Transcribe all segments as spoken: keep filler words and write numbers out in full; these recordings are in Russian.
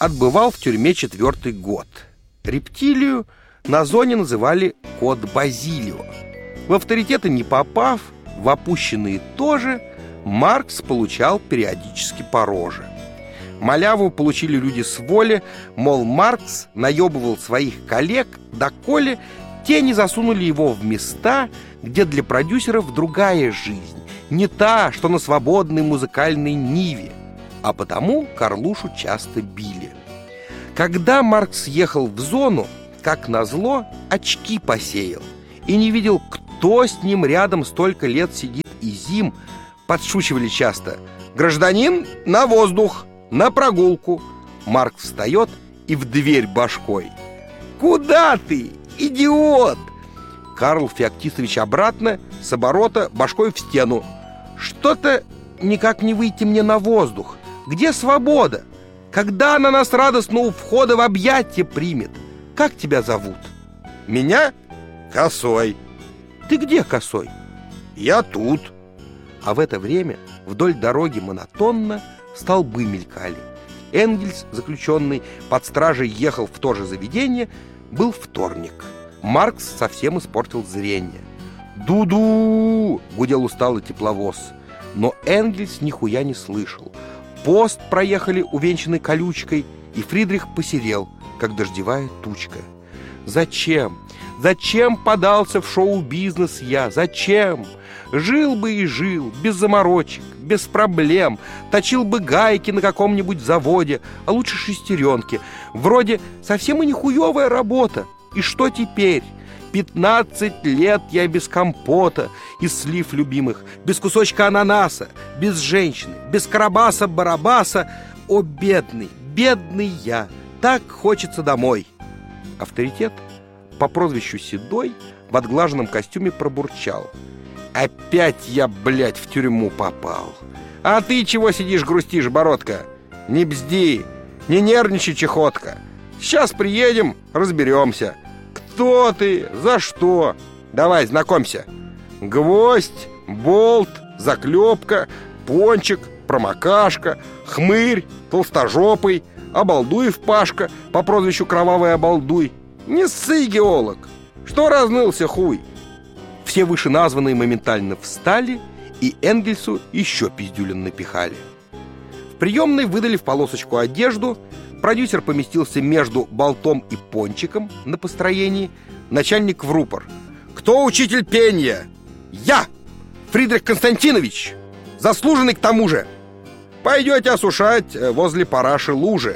отбывал в тюрьме четвертый год. Рептилию на зоне называли кот Базилио. В авторитеты не попав, в опущенные тоже, Маркс получал периодически по роже. Маляву получили люди с воли, мол, Маркс наебывал своих коллег, доколе те не засунули его в места, где для продюсеров другая жизнь, не та, что на свободной музыкальной ниве, а потому Карлушу часто били. Когда Маркс ехал в зону, как назло, очки посеял и не видел, кто с ним рядом столько лет сидит и зим. Подшучивали часто: «Гражданин, на воздух, на прогулку!» Маркс встает и в дверь башкой: «Куда ты, идиот?» Карл Феоктистович обратно, с оборота, башкой в стену: «Что-то никак не выйти мне на воздух. Где свобода? Когда она нас радостно у входа в объятия примет? Как тебя зовут?» «Меня? Косой». «Ты где, Косой?» «Я тут». А в это время вдоль дороги монотонно столбы мелькали. Энгельс, заключенный под стражей, ехал в то же заведение. Был вторник. Маркс совсем испортил зрение. «Ду-ду!» — гудел усталый тепловоз. Но Энгельс нихуя не слышал. Пост проехали, увенчанный колючкой, и Фридрих посерел, как дождевая тучка. «Зачем? Зачем подался в шоу-бизнес я? Зачем? Жил бы и жил, без заморочек, без проблем, точил бы гайки на каком-нибудь заводе, а лучше шестеренки. Вроде совсем и не хуевая работа. И что теперь? Пятнадцать лет я без компота из слив любимых, без кусочка ананаса, без женщины, без карабаса-барабаса. О, бедный, бедный я! Так хочется домой!» Авторитет по прозвищу Седой в отглаженном костюме пробурчал: «Опять я, блядь, в тюрьму попал. А ты чего сидишь, грустишь, бородка? Не бзди, не нервничай, чехотка. Сейчас приедем, разберемся. Кто ты? За что? Давай, знакомься. Гвоздь, болт, заклепка, пончик, промокашка, хмырь, толстожопый, Обалдуев Пашка по прозвищу Кровавый Обалдуй. Не ссы, геолог! Что разнылся, хуй?» Все вышеназванные моментально встали, и Энгельсу еще пиздюлин напихали. В приемной выдали в полосочку одежду. Продюсер поместился между болтом и пончиком на построении. Начальник в рупор: «Кто учитель пения?» «Я! Фридрих Константинович! Заслуженный к тому же! Пойдете осушать возле параши лужи.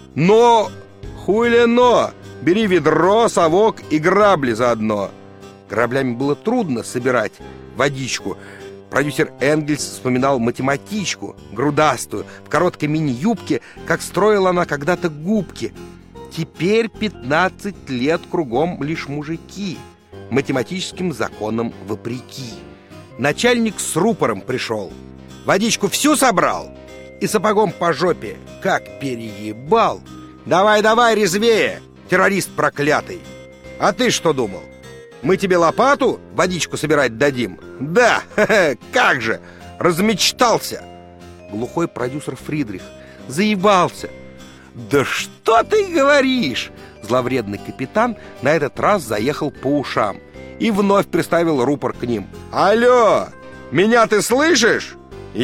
Но! Хули но! Бери ведро, совок и грабли заодно!» Граблями было трудно собирать водичку. Продюсер Энгельс вспоминал математичку, грудастую, в короткой мини-юбке, как строила она когда-то губки. Теперь пятнадцать лет кругом лишь мужики, математическим законам вопреки. Начальник с рупором пришел, водичку всю собрал и сапогом по жопе как переебал. «Давай-давай резвее, террорист проклятый! А ты что думал? Мы тебе лопату водичку собирать дадим? Да, ха-ха, как же, размечтался!» Глухой продюсер Фридрих заебался. «Да что ты говоришь?» Зловредный капитан на этот раз заехал по ушам и вновь приставил рупор к ним. «Алло, меня ты слышишь?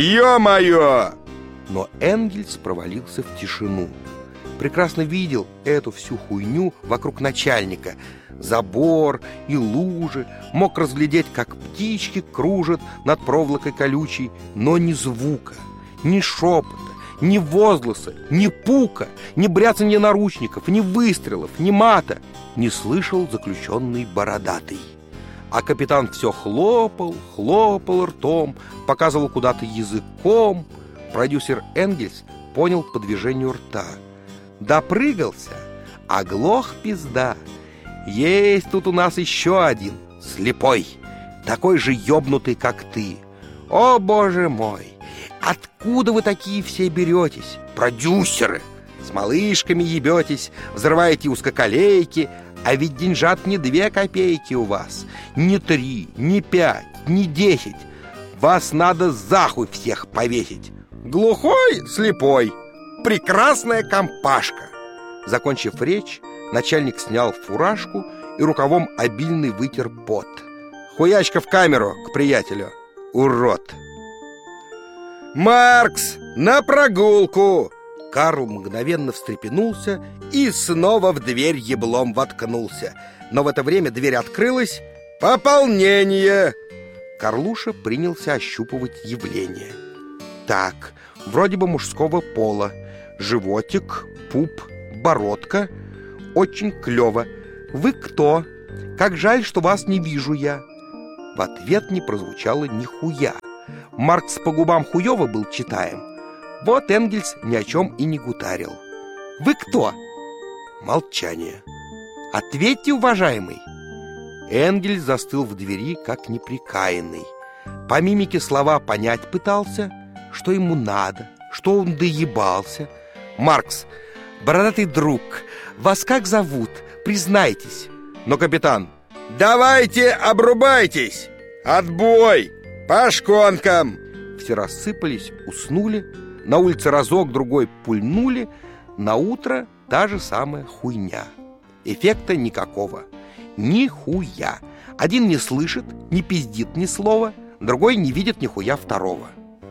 Ё-моё!» Но Энгельс провалился в тишину. Прекрасно видел эту всю хуйню вокруг начальника. Забор и лужи, мог разглядеть, как птички кружат над проволокой колючей, но ни звука, ни шепота, ни возгласа, ни пука, ни бряцанья наручников, ни выстрелов, ни мата не слышал заключенный бородатый. А капитан все хлопал, хлопал ртом, показывал куда-то языком. Продюсер Энгельс понял по движению рта. Допрыгался, оглох пизда. Есть тут у нас еще один, слепой, такой же ёбнутый, как ты. О, боже мой, откуда вы такие все беретесь, продюсеры? С малышками ебетесь, взрываете узкоколейки, а ведь деньжат не две копейки у вас, не три, не пять, не десять. Вас надо за хуй всех повесить. Глухой, слепой. прекрасная компашка. Закончив речь, начальник снял фуражку и рукавом обильный вытер пот. Хуячка в камеру к приятелю, урод. Маркс, на прогулку! Карл мгновенно встрепенулся и снова в дверь еблом воткнулся. Но в это время дверь открылась. Пополнение! Карлуша принялся ощупывать явление. Так, вроде бы мужского пола. Животик, пуп, бородка. Очень клево. Вы кто? Как жаль, что вас не вижу я. В ответ не прозвучало нихуя. Маркс по губам хуёво был читаем. Вот Энгельс ни о чем и не гутарил. Вы кто? Молчание. Ответьте, уважаемый. Энгельс застыл в двери, как неприкаянный. По мимике слова понять пытался, что ему надо, что он доебался. Маркс, бородатый друг, вас как зовут? Признайтесь. Но капитан: давайте обрубайтесь! Отбой! По шконкам! Все рассыпались, уснули. На улице разок-другой пульнули. На утро та же самая хуйня. Эффекта никакого. Нихуя. Один не слышит, не пиздит ни слова, другой не видит нихуя второго.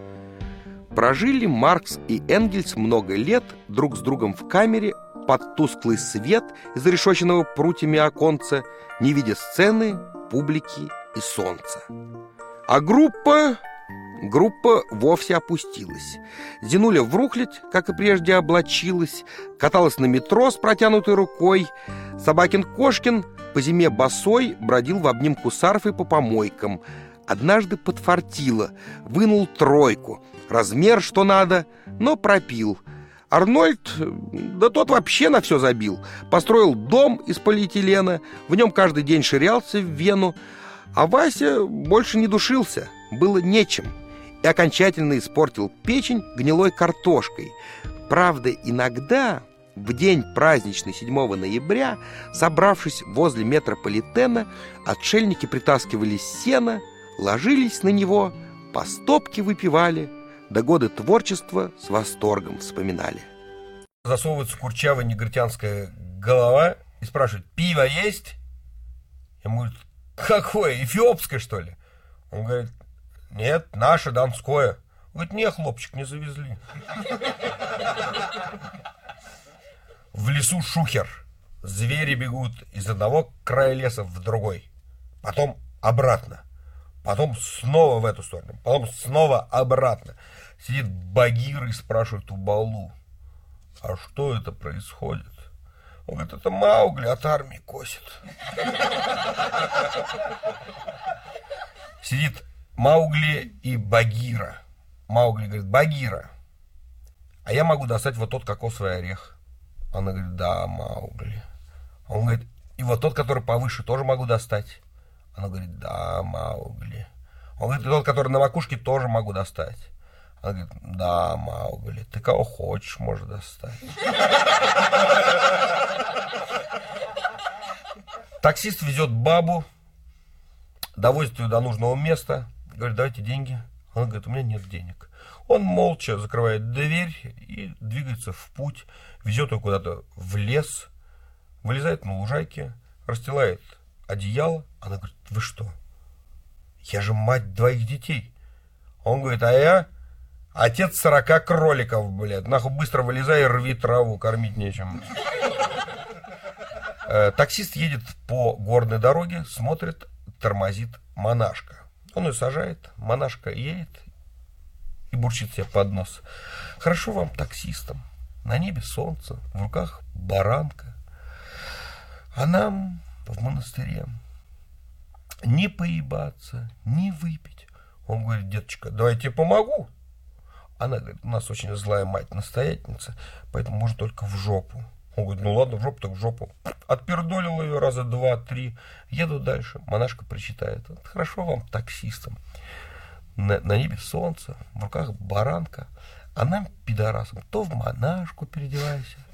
Прожили Маркс и Энгельс много лет друг с другом в камере под тусклый свет из зарешоченного прутьями оконца, не видя сцены, публики и солнца. А группа... Группа вовсе опустилась. Зинуля в рухлядь, как и прежде, облачилась, каталась на метро с протянутой рукой. Собакин-кошкин по зиме босой бродил в обнимку с арфой по помойкам. Однажды подфартило, вынул тройку, размер что надо, но пропил. Арнольд, да тот вообще на все забил. Построил дом из полиэтилена, в нем каждый день ширялся в Вену. А Вася больше не душился, было нечем. И окончательно испортил печень гнилой картошкой. Правда, иногда, в день праздничный седьмого ноября, собравшись возле метрополитена, отшельники притаскивали сено, ложились на него, по стопке выпивали, да годы творчества с восторгом вспоминали. Засовывается курчавая негритянская голова и спрашивает: пиво есть? Ему говорит: какое, эфиопское, что ли? Он говорит: нет, наше, донское. Он говорит: не, хлопчик, не завезли. В лесу шухер. Звери бегут из одного края леса в другой. Потом обратно. Потом снова в эту сторону. Потом снова обратно. Сидит Багир и спрашивает у Балу: а что это происходит? Он говорит: это Маугли от армии косит. Сидит Маугли и Багира. Маугли говорит: Багира, а я могу достать вот тот кокосовый орех. Она говорит: да, Маугли. Он говорит: и вот тот, который повыше, тоже могу достать. Она говорит: да, Маугли. Он говорит: и тот, который на макушке, тоже могу достать. Она говорит: да, Маугли, ты кого хочешь, можешь достать. Таксист везет бабу, довозит ее до нужного места, говорит: давайте деньги. Она говорит: у меня нет денег. Он молча закрывает дверь и двигается в путь, везет ее куда-то в лес, вылезает на лужайке, расстилает одеяло. Она говорит: вы что? Я же мать двоих детей. Он говорит: а я отец сорока кроликов, блядь. Нахуй быстро вылезай и рви траву, кормить нечем. Таксист едет по горной дороге, смотрит, тормозит монашка. Он ее сажает, монашка едет и бурчит себе под нос: хорошо вам, таксистам, на небе солнце, в руках баранка, а нам в монастыре не поебаться, не выпить. Он говорит: деточка, давай я тебе помогу. Она говорит: у нас очень злая мать-настоятельница, поэтому может только в жопу. Он говорит: ну ладно, в жопу так в жопу. Отпердолил ее раза два-три. Еду дальше. Монашка причитает: хорошо вам, таксистам, на, на небе солнце, в руках баранка, а нам, пидорасам, то в монашку переодевайся,